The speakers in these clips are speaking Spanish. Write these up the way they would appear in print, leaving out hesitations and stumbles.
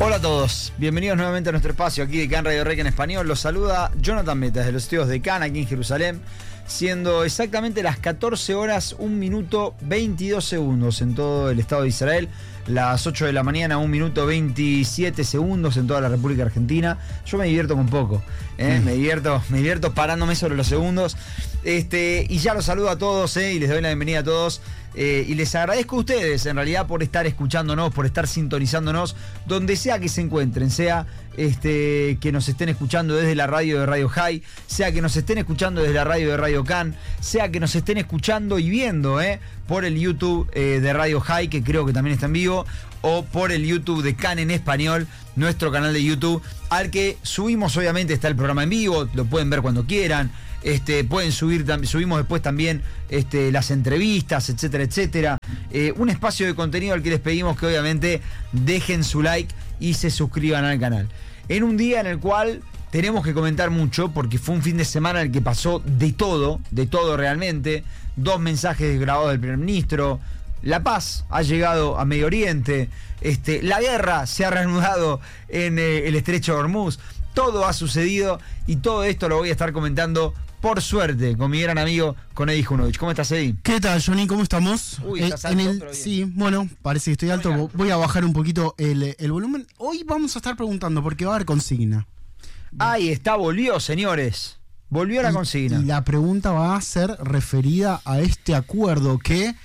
Hola a todos, bienvenidos nuevamente a nuestro espacio aquí de CAN Radio Rec en español. Los saluda Jonathan Meta desde los estudios de CAN aquí en Jerusalén, siendo exactamente las 14 horas 1 minuto 22 segundos en todo el Estado de Israel, las 8 de la mañana 1 minuto 27 segundos en toda la República Argentina. Yo me divierto con poco, me divierto parándome sobre los segundos, y ya los saludo a todos, y les doy la bienvenida a todos. Y les agradezco a ustedes en realidad por estar escuchándonos, por estar sintonizándonos donde sea que se encuentren, sea que nos estén escuchando desde la radio de Radio High, sea que nos estén escuchando desde la radio de Radio CAN, sea que nos estén escuchando y viendo por el YouTube de Radio High, que creo que también está en vivo, o por el YouTube de CAN en español, nuestro canal de YouTube, al que subimos obviamente, está el programa en vivo, lo pueden ver cuando quieran. Pueden subimos después también las entrevistas, etcétera, etcétera. Un espacio de contenido al que les pedimos que obviamente dejen su like y se suscriban al canal. En un día en el cual tenemos que comentar mucho, porque fue un fin de semana en el que pasó de todo realmente. 2 mensajes grabados del primer ministro. La paz ha llegado a Medio Oriente. La guerra se ha reanudado en el estrecho de Hormuz. Todo ha sucedido y todo esto lo voy a estar comentando, por suerte, con mi gran amigo, con Eddie Junovich. ¿Cómo estás, Eddie? ¿Qué tal, Johnny? ¿Cómo estamos? Uy, estás alto, pero bien. Sí, bueno, parece que estoy alto. Voy a bajar un poquito el volumen. Hoy vamos a estar preguntando porque va a haber consigna. Ahí está, volvió, señores. Volvió la consigna. Y la pregunta va a ser referida a este acuerdo que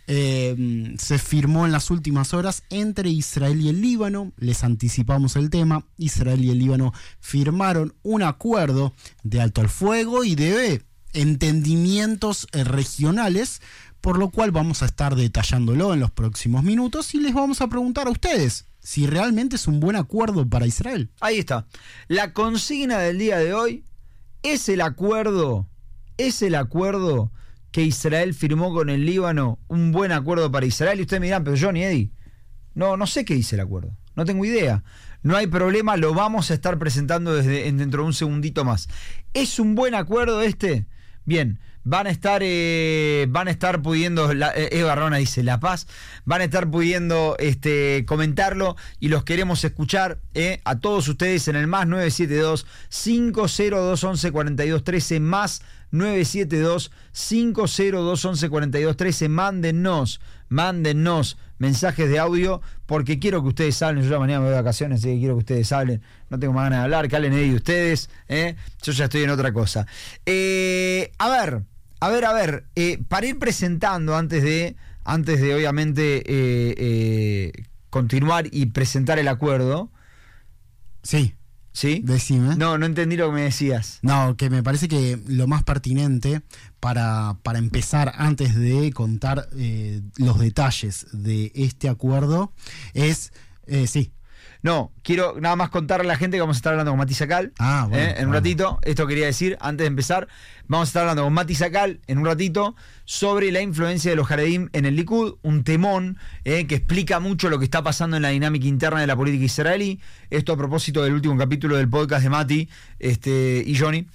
se firmó en las últimas horas entre Israel y el Líbano. Les anticipamos el tema. Israel y el Líbano firmaron un acuerdo de alto al fuego y de entendimientos regionales, por lo cual vamos a estar detallándolo en los próximos minutos y les vamos a preguntar a ustedes si realmente es un buen acuerdo para Israel. Ahí está. La consigna del día de hoy es el acuerdo que Israel firmó con el Líbano, un buen acuerdo para Israel. Y ustedes me dirán, pero Johnny, Eddie, no sé qué dice el acuerdo, no tengo idea. No hay problema, lo vamos a estar presentando dentro de un segundito más. ¿Es un buen acuerdo este? Bien, van a estar pudiendo, Eva Rona dice La Paz, van a estar pudiendo comentarlo y los queremos escuchar a todos ustedes en el más 972-50211-4213, más 972-50211-4213. Mándennos mensajes de audio, porque quiero que ustedes hablen. Yo ya mañana me voy de vacaciones, así que quiero que ustedes hablen. No tengo más ganas de hablar, que hablen de ustedes. Yo ya estoy en otra cosa. A ver, para ir presentando antes de obviamente continuar y presentar el acuerdo. Sí. ¿Sí? Decime. No entendí lo que me decías. No, que me parece que lo más pertinente para empezar, antes de contar los detalles de este acuerdo, es... sí. No, quiero nada más contarle a la gente que vamos a estar hablando con Mati Sakal en un ratito. Esto quería decir, antes de empezar, vamos a estar hablando con Mati Sakal en un ratito sobre la influencia de los Haredim en el Likud, un temón que explica mucho lo que está pasando en la dinámica interna de la política israelí. Esto a propósito del último capítulo del podcast de Mati y Johnny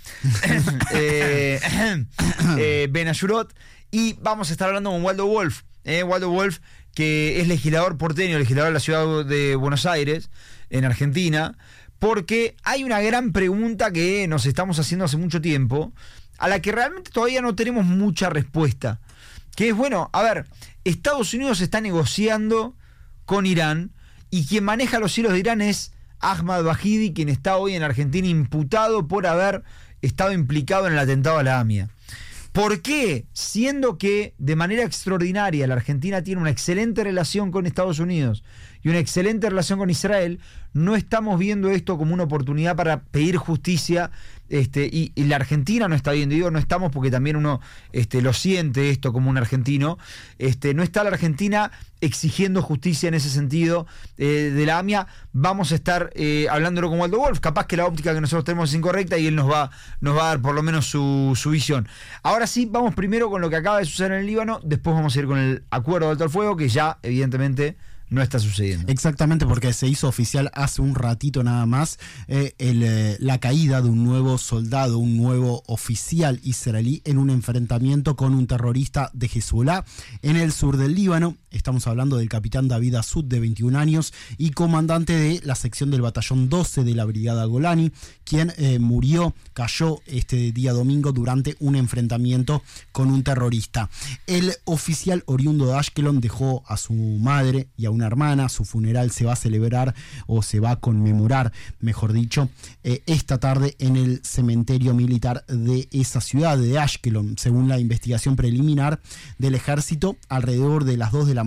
Ben Ayurot. Y vamos a estar hablando con Waldo Wolf, que es legislador porteño, legislador de la ciudad de Buenos Aires, en Argentina, porque hay una gran pregunta que nos estamos haciendo hace mucho tiempo, a la que realmente todavía no tenemos mucha respuesta, que es, Estados Unidos está negociando con Irán, y quien maneja los hilos de Irán es Ahmad Bahidi, quien está hoy en Argentina imputado por haber estado implicado en el atentado a la AMIA. ¿Por qué? Siendo que de manera extraordinaria la Argentina tiene una excelente relación con Estados Unidos y una excelente relación con Israel, no estamos viendo esto como una oportunidad para pedir justicia, y la Argentina no está viendo, digo no estamos porque también uno lo siente esto como un argentino, no está la Argentina exigiendo justicia en ese sentido de la AMIA. Vamos a estar hablándolo con Waldo Wolf, capaz que la óptica que nosotros tenemos es incorrecta y él nos va a dar por lo menos su visión. Ahora sí, vamos primero con lo que acaba de suceder en el Líbano, después vamos a ir con el acuerdo de alto al fuego, que ya evidentemente no está sucediendo. Exactamente, porque se hizo oficial hace un ratito nada más la caída de un nuevo soldado, un nuevo oficial israelí en un enfrentamiento con un terrorista de Hezbollah en el sur del Líbano. Estamos hablando del capitán David Azud, de 21 años, y comandante de la sección del batallón 12 de la brigada Golani, quien cayó este día domingo durante un enfrentamiento con un terrorista. El oficial oriundo de Ashkelon dejó a su madre y a una hermana. Su funeral se va a celebrar, o se va a conmemorar, mejor dicho, esta tarde en el cementerio militar de esa ciudad, de Ashkelon. Según la investigación preliminar del ejército, alrededor de las 2 de la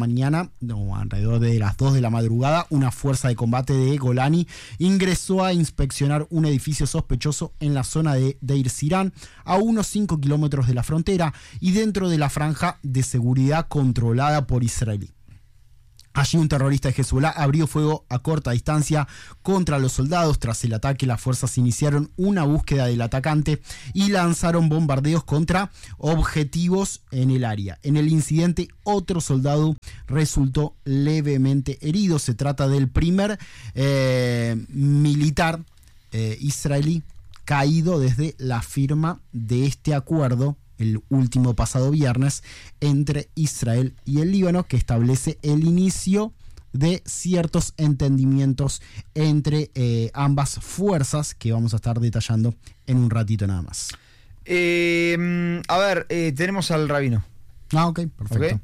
madrugada, una fuerza de combate de Golani ingresó a inspeccionar un edificio sospechoso en la zona de Deir Sirán, a unos 5 kilómetros de la frontera y dentro de la franja de seguridad controlada por Israel. Allí un terrorista de Hezbollah abrió fuego a corta distancia contra los soldados. Tras el ataque, las fuerzas iniciaron una búsqueda del atacante y lanzaron bombardeos contra objetivos en el área. En el incidente, otro soldado resultó levemente herido. Se trata del primer militar israelí caído desde la firma de este acuerdo el último pasado viernes entre Israel y el Líbano, que establece el inicio de ciertos entendimientos entre ambas fuerzas, que vamos a estar detallando en un ratito nada más. Tenemos al rabino. Ok, perfecto.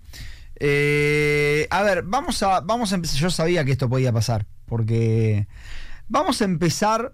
Okay. Vamos a empezar. Yo sabía que esto podía pasar, porque vamos a empezar,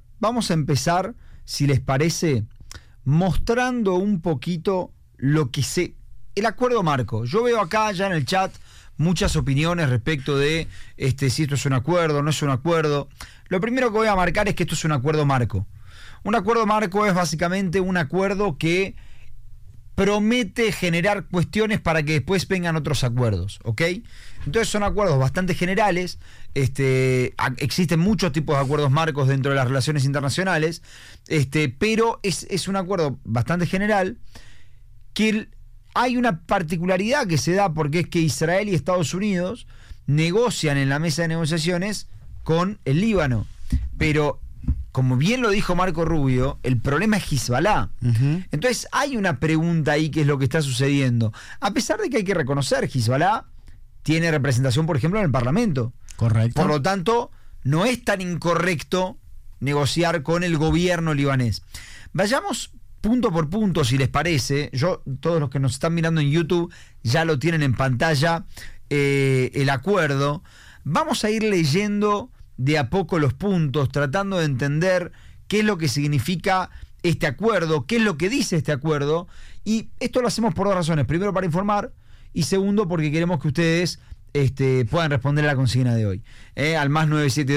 si les parece, mostrando un poquito lo que el acuerdo marco. Yo veo acá ya en el chat muchas opiniones respecto de si esto es un acuerdo, no es un acuerdo. Lo primero que voy a marcar es que esto es un acuerdo marco. Un acuerdo marco es básicamente un acuerdo que promete generar cuestiones para que después vengan otros acuerdos, ¿ok? Entonces son acuerdos bastante generales. Existen muchos tipos de acuerdos marcos dentro de las relaciones internacionales, pero es un acuerdo bastante general, que hay una particularidad que se da, porque es que Israel y Estados Unidos negocian en la mesa de negociaciones con el Líbano, pero como bien lo dijo Marco Rubio, el problema es Hezbollah. Uh-huh. Entonces hay una pregunta ahí, que es lo que está sucediendo. A pesar de que hay que reconocer, Hezbollah tiene representación, por ejemplo, en el Parlamento. Correcto. Por lo tanto, no es tan incorrecto negociar con el gobierno libanés. Vayamos punto por punto, si les parece. Todos los que nos están mirando en YouTube ya lo tienen en pantalla, el acuerdo. Vamos a ir leyendo de a poco los puntos, tratando de entender qué es lo que significa este acuerdo, qué es lo que dice este acuerdo. Y esto lo hacemos por dos razones. Primero, para informar, y segundo, porque queremos que ustedes puedan responder a la consigna de hoy, al más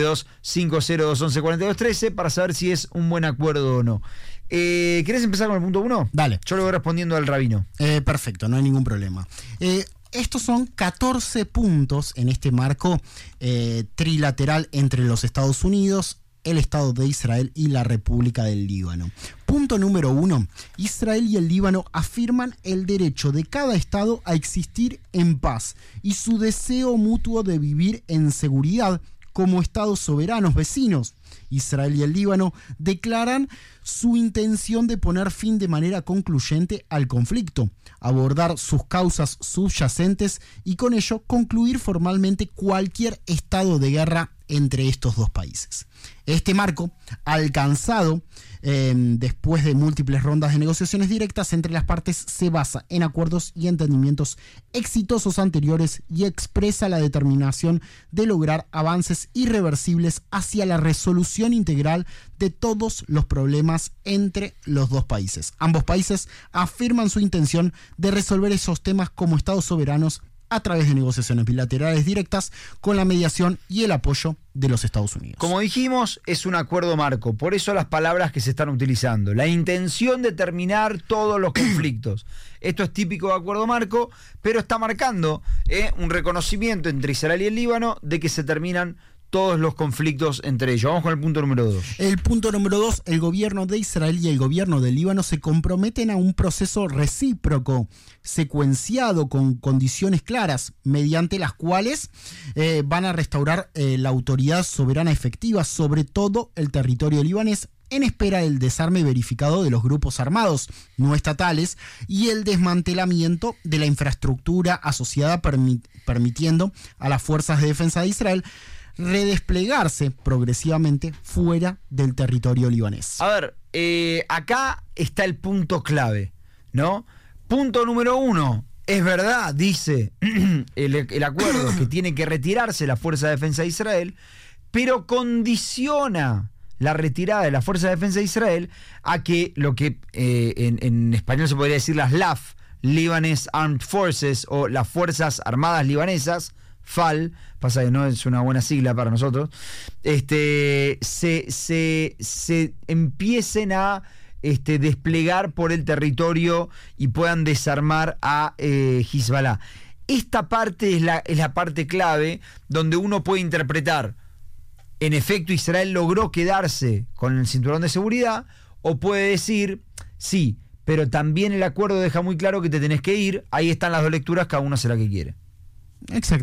972-502-1142-13, para saber si es un buen acuerdo o no. ¿Querés empezar con el punto 1? Dale. Yo lo voy respondiendo al rabino. Perfecto, no hay ningún problema. Estos son 14 puntos en este marco trilateral entre los Estados Unidos, el Estado de Israel y la República del Líbano. Punto número 1. Israel y el Líbano afirman el derecho de cada Estado a existir en paz y su deseo mutuo de vivir en seguridad como Estados soberanos vecinos. Israel y el Líbano declaran su intención de poner fin de manera concluyente al conflicto, abordar sus causas subyacentes y con ello concluir formalmente cualquier estado de guerra entre estos dos países. Este marco, alcanzado después de múltiples rondas de negociaciones directas entre las partes, se basa en acuerdos y entendimientos exitosos anteriores y expresa la determinación de lograr avances irreversibles hacia la resolución integral de todos los problemas entre los dos países. Ambos países afirman su intención de resolver esos temas como estados soberanos a través de negociaciones bilaterales directas con la mediación y el apoyo de los Estados Unidos. Como dijimos, es un acuerdo marco, por eso las palabras que se están utilizando. La intención de terminar todos los conflictos. Esto es típico de acuerdo marco, pero está marcando un reconocimiento entre Israel y el Líbano de que se terminan todos los conflictos entre ellos. Vamos con el punto número 2. El punto número 2, el gobierno de Israel y el gobierno del Líbano se comprometen a un proceso recíproco, secuenciado con condiciones claras, mediante las cuales van a restaurar la autoridad soberana efectiva sobre todo el territorio libanés, en espera del desarme verificado de los grupos armados no estatales y el desmantelamiento de la infraestructura asociada, permitiendo a las fuerzas de defensa de Israel redesplegarse progresivamente fuera del territorio libanés. A ver, acá está el punto clave, ¿no? Punto número 1. Es verdad, dice el acuerdo, que tiene que retirarse la Fuerza de Defensa de Israel, pero condiciona la retirada de la Fuerza de Defensa de Israel a que lo que en español se podría decir las LAF, Lebanese Armed Forces, o las Fuerzas Armadas Libanesas, FAL, pasa que no es una buena sigla para nosotros, se empiecen a desplegar por el territorio y puedan desarmar a Hezbollah. Esta parte es la parte clave donde uno puede interpretar: en efecto, Israel logró quedarse con el cinturón de seguridad, o puede decir, sí, pero también el acuerdo deja muy claro que te tenés que ir. Ahí están las dos lecturas, cada uno hace la que quiere. Exacto.